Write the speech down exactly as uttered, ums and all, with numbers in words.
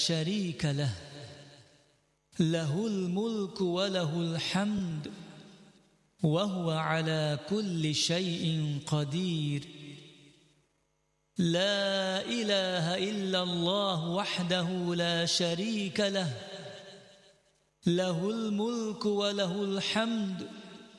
شريك له له الملك وله الحمد وهو على كل شيء قدير. لا إله إلا الله وحده لا شريك له له الملك وله الحمد